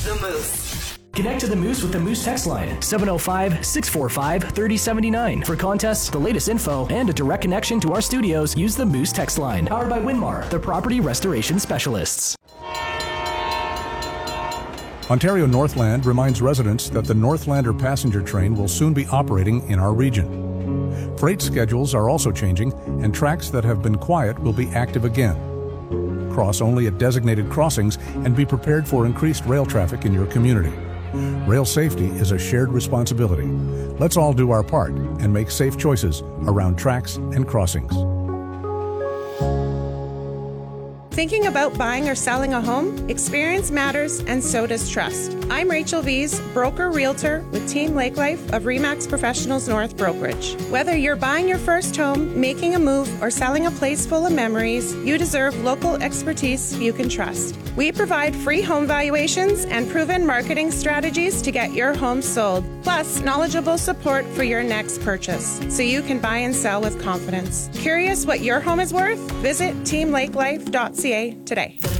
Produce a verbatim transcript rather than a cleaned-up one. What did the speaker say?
The Moose. Connect to the Moose with the Moose text line, seven oh five, six four five, three oh seven nine. For contests, the latest info, and a direct connection to our studios, use the Moose text line. Powered by Winmar, the property restoration specialists. Ontario Northland reminds residents that the Northlander passenger train will soon be operating in our region. Freight schedules are also changing, and tracks that have been quiet will be active again. Cross only at designated crossings and be prepared for increased rail traffic in your community. Rail safety is a shared responsibility. Let's all do our part and make safe choices around tracks and crossings. Thinking about buying or selling a home? Experience matters, and so does trust. I'm Rachel Vies, broker realtor with Team Lake Life of Remax Professionals North Brokerage. Whether you're buying your first home, making a move, or selling a place full of memories, you deserve local expertise you can trust. We provide free home valuations and proven marketing strategies to get your home sold, plus knowledgeable support for your next purchase, so you can buy and sell with confidence. Curious what your home is worth? Visit team lake life dot c a today.